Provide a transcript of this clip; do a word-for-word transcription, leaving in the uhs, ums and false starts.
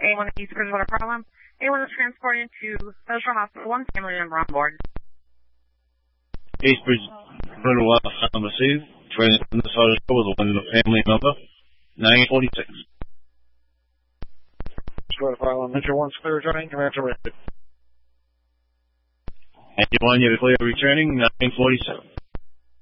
A one East Bridgewater, Harlem. A one is transported to Social Hospital, one family member on board. East Bridgewater, Harlem received. Training from this hotel was a one family member. nine forty-six. Bridgewater, Harlem. Metro one's clear returning. Command to ninety-one, you're clear returning. nine forty-seven.